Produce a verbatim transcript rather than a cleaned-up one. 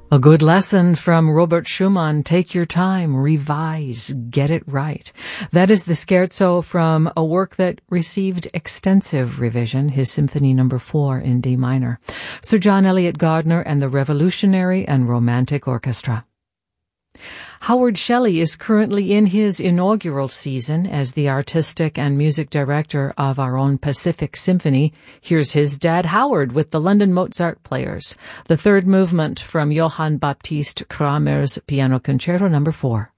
A good lesson from Robert Schumann. Take your time, revise, get it right. That is the scherzo from a work that received extensive revision, his Symphony Number Four in D minor. Sir John Eliot Gardiner and the Revolutionary and Romantic Orchestra. Howard Shelley is currently in his inaugural season as the artistic and music director of our own Pacific Symphony. Here's his dad, Howard, with the London Mozart Players, the third movement from Johann Baptist Kramer's Piano Concerto Number Four.